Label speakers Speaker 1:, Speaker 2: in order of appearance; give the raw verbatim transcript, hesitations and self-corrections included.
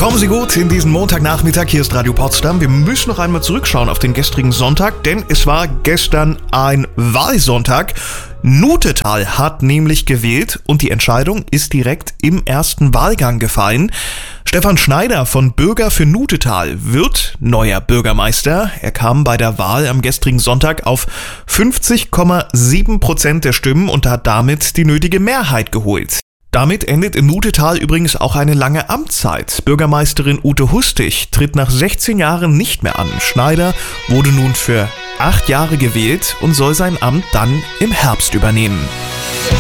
Speaker 1: Kommen Sie gut in diesen Montagnachmittag, hier ist Radio Potsdam. Wir müssen noch einmal zurückschauen auf den gestrigen Sonntag, denn es war gestern ein Wahlsonntag. Nutetal hat nämlich gewählt und die Entscheidung ist direkt im ersten Wahlgang gefallen. Stefan Schneider von Bürger für Nutetal wird neuer Bürgermeister. Er kam bei der Wahl am gestrigen Sonntag auf fünfzig Komma sieben Prozent der Stimmen und hat damit die nötige Mehrheit geholt. Damit endet in Nutetal übrigens auch eine lange Amtszeit. Bürgermeisterin Ute Hustig tritt nach sechzehn Jahren nicht mehr an. Schneider wurde nun für acht Jahre gewählt und soll sein Amt dann im Herbst übernehmen.